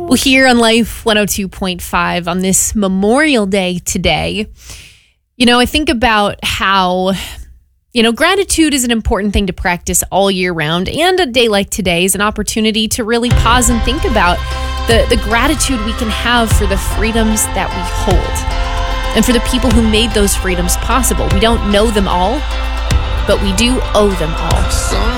Well, here on Life 102.5 on this Memorial Day today, I think about how, gratitude is an important thing to practice all year round. And a day like today is an opportunity to really pause and think about the gratitude we can have for the freedoms that we hold and for the people who made those freedoms possible. We don't know them all, but we do owe them all.